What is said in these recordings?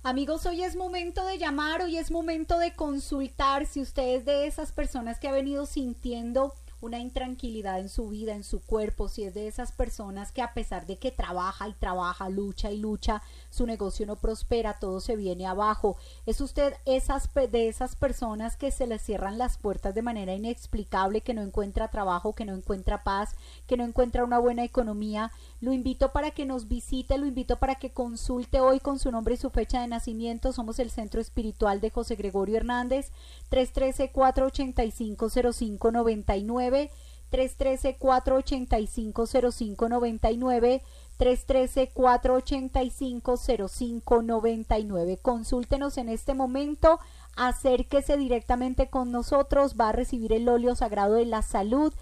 Amigos, hoy es momento de llamar, hoy es momento de consultar si usted es de esas personas que ha venido sintiendo una intranquilidad en su vida, en su cuerpo, si es de esas personas que a pesar de que trabaja y trabaja, lucha y lucha, su negocio no prospera, todo se viene abajo. ¿Es usted de esas personas que se les cierran las puertas de manera inexplicable, que no encuentra trabajo, que no encuentra paz, que no encuentra una buena economía? Lo invito para que nos visite, lo invito para que consulte hoy con su nombre y su fecha de nacimiento. Somos el Centro Espiritual de José Gregorio Hernández, 313-485-0599, 313-485-0599, 313-485-0599. Consúltenos en este momento, acérquese directamente con nosotros, va a recibir el óleo sagrado de la salud,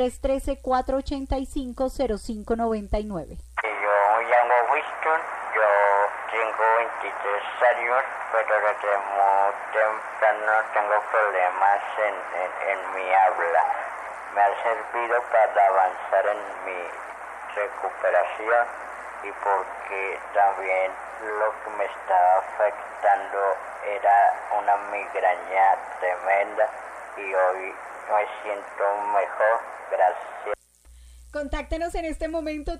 313-485-0599. Yo me llamo Winston, yo tengo 23 años, pero desde muy temprano tengo problemas en mi habla. Me ha servido para avanzar en mi recuperación y porque también lo que me estaba afectando era una migraña tremenda y hoy me siento mejor, gracias. Contáctenos en este momento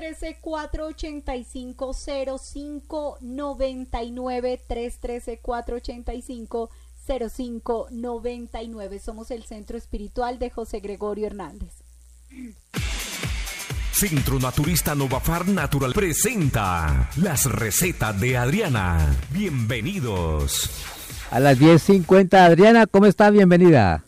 313-485-0599, 313-485-0599. Somos el Centro Espiritual de José Gregorio Hernández. Centro Naturista Novafar Natural presenta las recetas de Adriana. Bienvenidos. A las 10:50, Adriana, ¿cómo está? Bienvenida.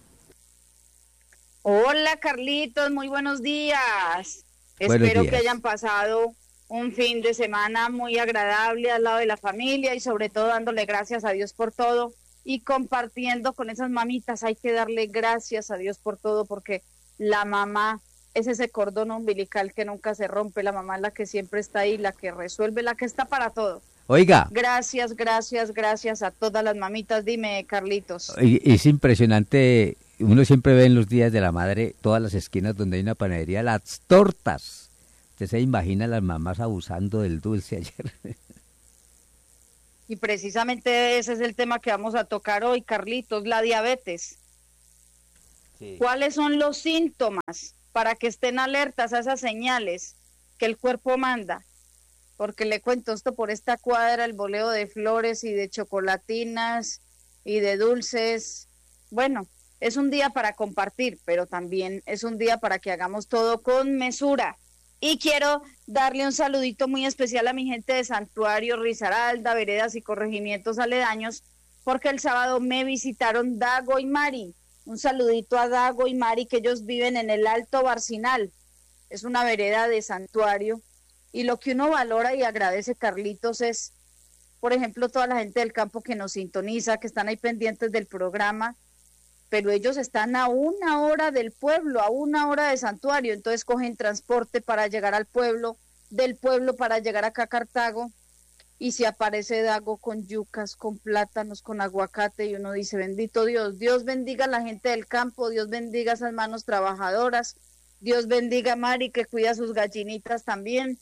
Hola Carlitos, muy buenos días. Buenos Espero días. que hayan pasado un fin de semana muy agradable al lado de la familia y sobre todo dándole gracias a Dios por todo y compartiendo con esas mamitas. Hay que darle gracias a Dios por todo porque la mamá es ese cordón umbilical que nunca se rompe. La mamá es la que siempre está ahí, la que resuelve, la que está para todo. Oiga, Gracias, gracias, gracias a todas las mamitas. Dime, Carlitos. es impresionante, uno siempre ve en los días de la madre todas las esquinas donde hay una panadería, las tortas. Usted se imagina las mamás abusando del dulce ayer. Y precisamente ese es el tema que vamos a tocar hoy, Carlitos, la diabetes. Sí. ¿Cuáles son los síntomas para que estén alertas a esas señales que el cuerpo manda? Porque le cuento esto por esta cuadra, el boleo de flores y de chocolatinas y de dulces. Bueno, es un día para compartir, pero también es un día para que hagamos todo con mesura. Y quiero darle un saludito muy especial a mi gente de Santuario, Risaralda, Veredas y corregimientos aledaños, porque el sábado me visitaron Dago y Mari. Un saludito a Dago y Mari, que ellos viven en el Alto Barcinal. Es una vereda de Santuario. Y lo que uno valora y agradece, Carlitos, es, por ejemplo, toda la gente del campo que nos sintoniza, que están ahí pendientes del programa, pero ellos están a 1 hora del pueblo, a 1 hora de Santuario, entonces cogen transporte para llegar al pueblo, del pueblo para llegar acá a Cartago, y se aparece Dago con yucas, con plátanos, con aguacate, y uno dice, bendito Dios, Dios bendiga a la gente del campo, Dios bendiga a esas manos trabajadoras, Dios bendiga a Mari que cuida sus gallinitas también,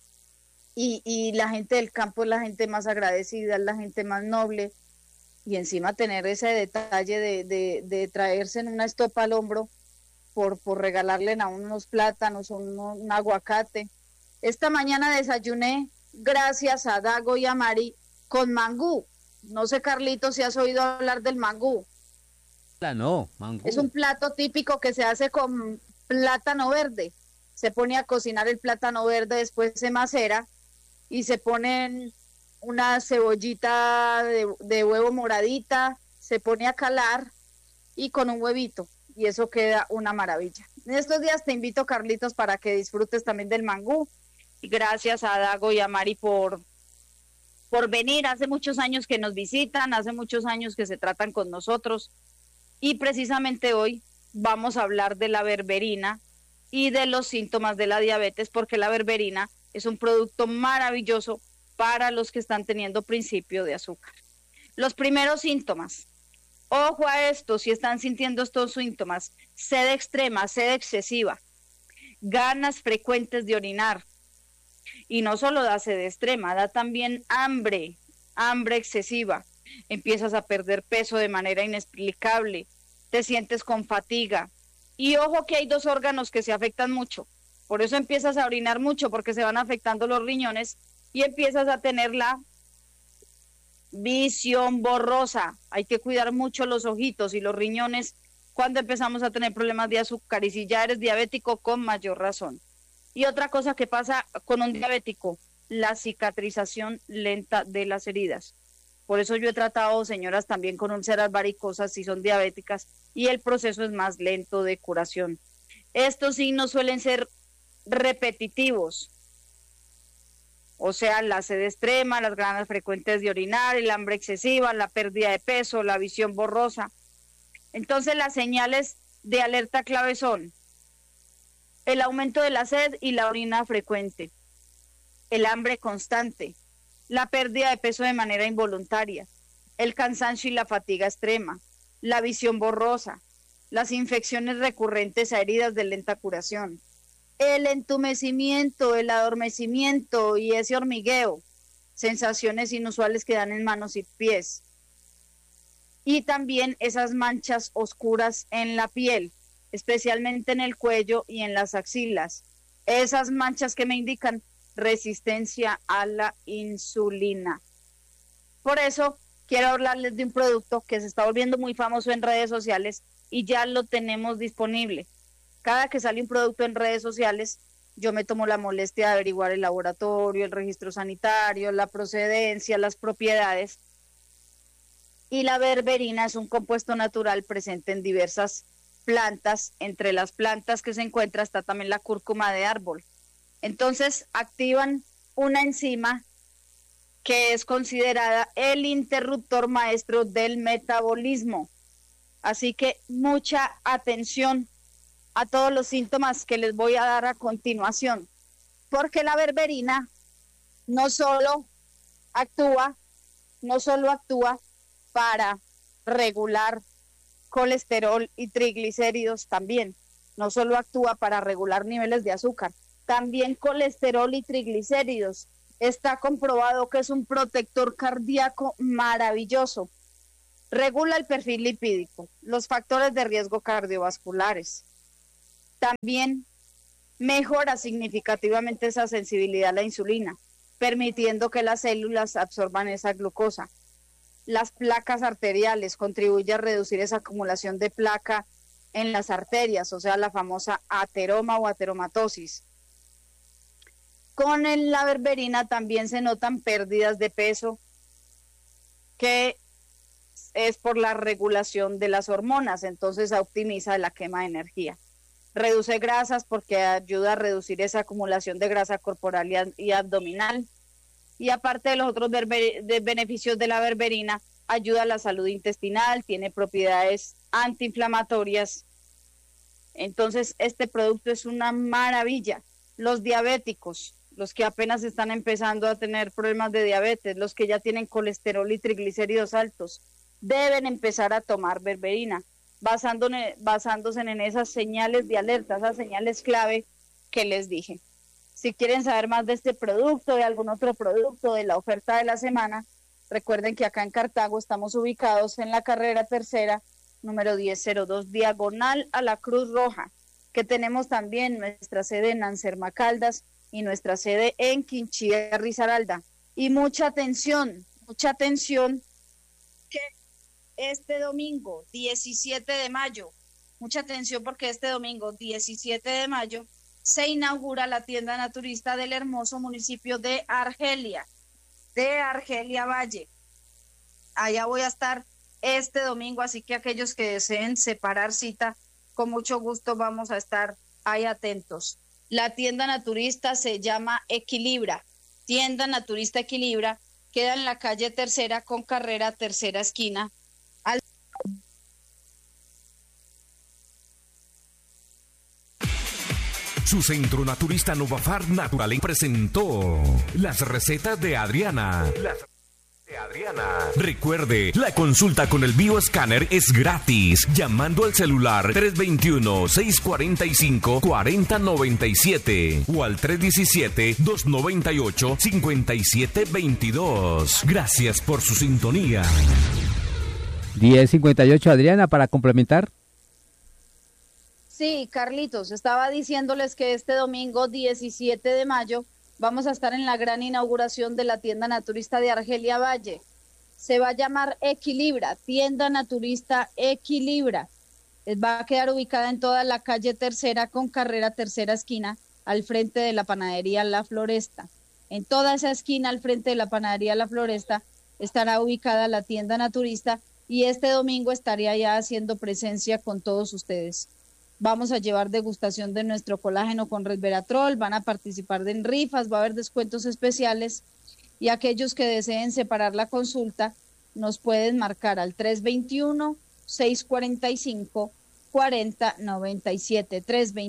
y la gente del campo es la gente más agradecida, es la gente más noble, y encima tener ese detalle de traerse en una estopa al hombro por regalarle a unos plátanos o un aguacate. Esta mañana desayuné, gracias a Dago y a Mari, con mangú. No sé, Carlitos, si has oído hablar del mangú. No, mangú. Es un plato típico que se hace con plátano verde. Se pone a cocinar el plátano verde, después se macera y se ponen una cebollita de huevo moradita, se pone a calar y con un huevito, y eso queda una maravilla. En estos días te invito, Carlitos, para que disfrutes también del mangú, y gracias a Dago y a Mari por venir. Hace muchos años que nos visitan, hace muchos años que se tratan con nosotros, y precisamente hoy vamos a hablar de la berberina y de los síntomas de la diabetes, porque la berberina es un producto maravilloso para los que están teniendo principio de azúcar. Los primeros síntomas. Ojo a esto, si están sintiendo estos síntomas: sed extrema, sed excesiva, ganas frecuentes de orinar. Y no solo da sed extrema, da también hambre hambre excesiva, empiezas a perder peso de manera inexplicable, te sientes con fatiga. Y ojo que hay 2 órganos que se afectan mucho, por eso empiezas a orinar mucho, porque se van afectando los riñones y empiezas a tener la visión borrosa. Hay que cuidar mucho los ojitos y los riñones cuando empezamos a tener problemas de azúcar, y si ya eres diabético, con mayor razón. Y otra cosa que pasa con un diabético, la cicatrización lenta de las heridas. Por eso yo he tratado señoras también con úlceras varicosas si son diabéticas, y el proceso es más lento de curación. Estos signos suelen ser repetitivos, o sea, la sed extrema, las ganas frecuentes de orinar, el hambre excesiva, la pérdida de peso, la visión borrosa. Entonces las señales de alerta clave son el aumento de la sed y la orina frecuente, el hambre constante, la pérdida de peso de manera involuntaria, el cansancio y la fatiga extrema, la visión borrosa, las infecciones recurrentes a heridas de lenta curación, el entumecimiento, el adormecimiento y ese hormigueo, sensaciones inusuales que dan en manos y pies, y también esas manchas oscuras en la piel, especialmente en el cuello y en las axilas, esas manchas que me indican resistencia a la insulina. Por eso quiero hablarles de un producto que se está volviendo muy famoso en redes sociales y ya lo tenemos disponible. Cada que sale un producto en redes sociales, yo me tomo la molestia de averiguar el laboratorio, el registro sanitario, la procedencia, las propiedades. Y la berberina es un compuesto natural presente en diversas plantas. Entre las plantas que se encuentra está también la cúrcuma de árbol. Entonces activan una enzima que es considerada el interruptor maestro del metabolismo. Así que mucha atención a todos los síntomas que les voy a dar a continuación, porque la berberina no solo actúa para regular colesterol y triglicéridos, también no solo actúa para regular niveles de azúcar, también colesterol y triglicéridos. Está comprobado que es un protector cardíaco maravilloso. Regula el perfil lipídico, los factores de riesgo cardiovasculares. También mejora significativamente esa sensibilidad a la insulina, permitiendo que las células absorban esa glucosa. Las placas arteriales, contribuye a reducir esa acumulación de placa en las arterias, o sea, la famosa ateroma o ateromatosis. Con la berberina también se notan pérdidas de peso, que es por la regulación de las hormonas, entonces optimiza la quema de energía. Reduce grasas porque ayuda a reducir esa acumulación de grasa corporal y abdominal. Y aparte de los otros beneficios de la berberina, ayuda a la salud intestinal, tiene propiedades antiinflamatorias. Entonces, este producto es una maravilla. Los diabéticos, los que apenas están empezando a tener problemas de diabetes, los que ya tienen colesterol y triglicéridos altos, deben empezar a tomar berberina, basándose en esas señales de alerta, esas señales clave que les dije. Si quieren saber más de este producto, de algún otro producto, de la oferta de la semana, recuerden que acá en Cartago estamos ubicados en la carrera tercera, número 1002, diagonal a la Cruz Roja, que tenemos también nuestra sede en Anserma Caldas y nuestra sede en Quinchía, Risaralda. Y mucha atención, que este domingo 17 de mayo, mucha atención porque este domingo 17 de mayo se inaugura la tienda naturista del hermoso municipio de Argelia Valle. Allá voy a estar este domingo, así que aquellos que deseen separar cita, con mucho gusto vamos a estar ahí atentos. La tienda naturista se llama Equilibra, tienda naturista Equilibra, queda en la calle Tercera con carrera Tercera esquina. Su centro naturista Novafar Natural presentó las recetas de Adriana. Adriana. Recuerde, la consulta con el bioescáner es gratis, llamando al celular 321-645-4097 o al 317-298-5722. Gracias por su sintonía. 10:58, Adriana, para complementar. Sí, Carlitos, estaba diciéndoles que este domingo 17 de mayo vamos a estar en la gran inauguración de la tienda naturista de Argelia Valle. Se va a llamar Equilibra, tienda naturista Equilibra. Va a quedar ubicada en toda la calle Tercera con carrera Tercera esquina, al frente de la panadería La Floresta. En toda esa esquina, al frente de la panadería La Floresta, estará ubicada la tienda naturista y este domingo estaría ya haciendo presencia con todos ustedes. Vamos a llevar degustación de nuestro colágeno con resveratrol, van a participar en rifas, va a haber descuentos especiales y aquellos que deseen separar la consulta nos pueden marcar al 321-645-4097,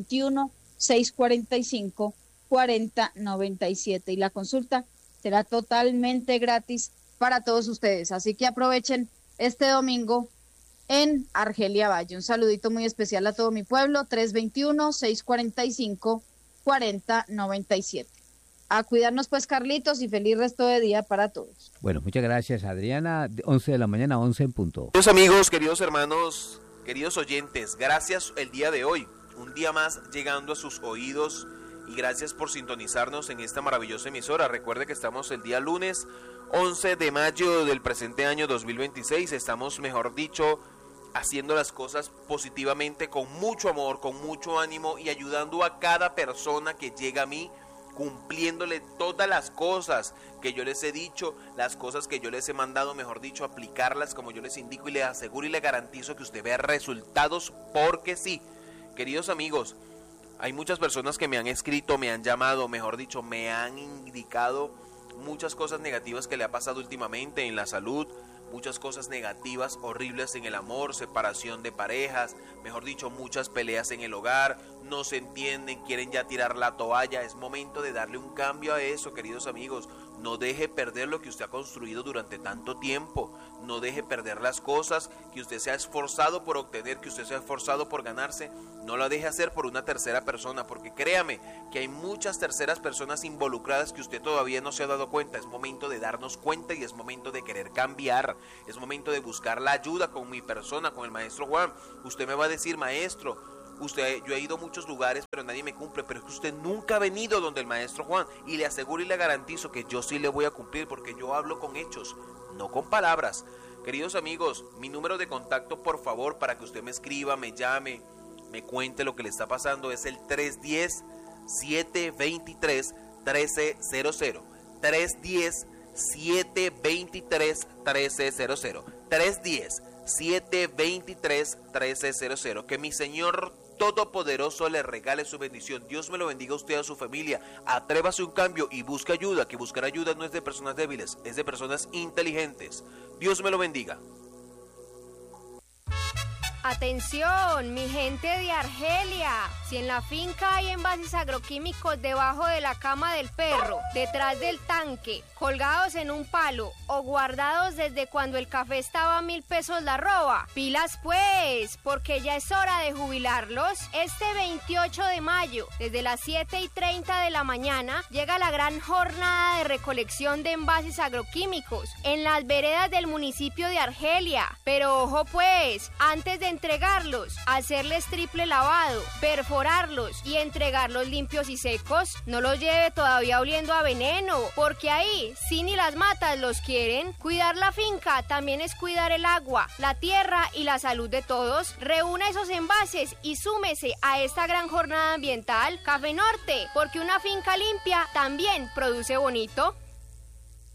321-645-4097 y la consulta será totalmente gratis para todos ustedes, así que aprovechen este domingo en Argelia Valle. Un saludito muy especial a todo mi pueblo, 321-645-4097. A cuidarnos pues, Carlitos, y feliz resto de día para todos. Bueno, muchas gracias, Adriana. 11 de la mañana, 11 en punto. Queridos amigos, queridos hermanos, queridos oyentes, gracias el día de hoy. Un día más llegando a sus oídos y gracias por sintonizarnos en esta maravillosa emisora. Recuerde que estamos el día lunes 11 de mayo del presente año 2026. Estamos, mejor dicho, haciendo las cosas positivamente, con mucho amor, con mucho ánimo y ayudando a cada persona que llega a mí, cumpliéndole todas las cosas que yo les he dicho, las cosas que yo les he mandado, mejor dicho, aplicarlas como yo les indico y les aseguro y les garantizo que usted vea resultados, porque sí. Queridos amigos, hay muchas personas que me han escrito, me han llamado, mejor dicho, me han indicado muchas cosas negativas que le ha pasado últimamente en la salud, muchas cosas negativas, horribles en el amor, separación de parejas, mejor dicho, muchas peleas en el hogar, no se entienden, quieren ya tirar la toalla. Es momento de darle un cambio a eso, queridos amigos. No deje perder lo que usted ha construido durante tanto tiempo, no deje perder las cosas que usted se ha esforzado por obtener, que usted se ha esforzado por ganarse, no la deje hacer por una tercera persona, porque créame que hay muchas terceras personas involucradas que usted todavía no se ha dado cuenta. Es momento de darnos cuenta y es momento de querer cambiar, es momento de buscar la ayuda con mi persona, con el maestro Juan. Usted me va a decir, maestro, yo he ido a muchos lugares pero nadie me cumple, pero es que usted nunca ha venido donde el maestro Juan, y le aseguro y le garantizo que yo sí le voy a cumplir, porque yo hablo con hechos, no con palabras. Queridos amigos, mi número de contacto, por favor, para que usted me escriba, me llame, me cuente lo que le está pasando, es el 310-723-1300, 310-723-1300, 310-723-1300. Que mi Señor Todopoderoso le regale su bendición. Dios me lo bendiga a usted y a su familia. Atrévase a un cambio y busque ayuda, que buscar ayuda no es de personas débiles, es de personas inteligentes. Dios me lo bendiga. Atención, mi gente de Argelia. Si en la finca hay envases agroquímicos debajo de la cama del perro, detrás del tanque, colgados en un palo o guardados desde cuando el café estaba a 1.000 pesos la arroba, pilas pues, porque ya es hora de jubilarlos. Este 28 de mayo, desde las 7:30 de la mañana, llega la gran jornada de recolección de envases agroquímicos en las veredas del municipio de Argelia. Pero ojo pues, antes de entregarlos, hacerles triple lavado, perforarlos y entregarlos limpios y secos. No los lleve todavía oliendo a veneno, porque ahí sí ni las matas los quieren. Cuidar la finca también es cuidar el agua, la tierra y la salud de todos. Reúna esos envases y súmese a esta gran jornada ambiental. Café Norte, porque una finca limpia también produce bonito.